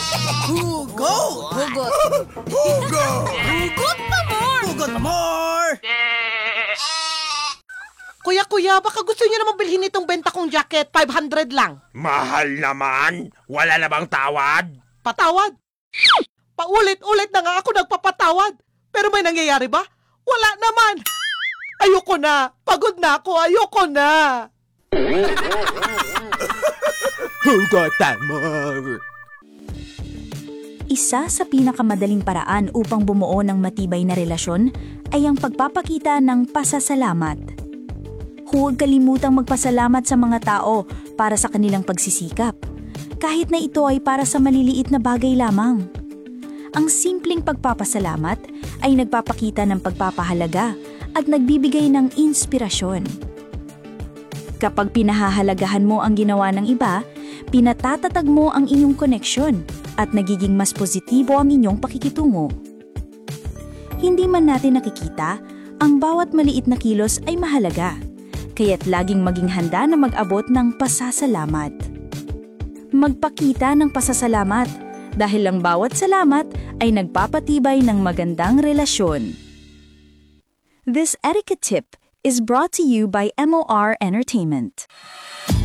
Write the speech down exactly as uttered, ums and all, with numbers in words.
Hugot! Hugot. Hugot! Hugot pa more! Hugot pa more! Kuya, kuya, baka gusto niyo naman bilhin itong benta kong jacket, five hundred lang. Mahal naman. Wala na bang tawad? Patawad? Paulit-ulit na nga ako nagpapatawad. Pero may nangyayari ba? Wala naman. Ayoko na. Pagod na ako. Ayoko na. Hugot pa more. Isa sa pinakamadaling paraan upang bumuo ng matibay na relasyon ay ang pagpapakita ng pasasalamat. Huwag kalimutang magpasalamat sa mga tao para sa kanilang pagsisikap, kahit na ito ay para sa maliliit na bagay lamang. Ang simpleng pagpapasalamat ay nagpapakita ng pagpapahalaga at nagbibigay ng inspirasyon. Kapag pinahahalagahan mo ang ginawa ng iba, pinatatatag mo ang inyong koneksyon at nagiging mas positibo ang inyong pakikitungo. Hindi man natin nakikita, ang bawat maliit na kilos ay mahalaga, kaya't laging maging handa na mag-abot ng pasasalamat. Magpakita ng pasasalamat dahil ang bawat salamat ay nagpapatibay ng magandang relasyon. This etiquette tip is brought to you by M O R Entertainment.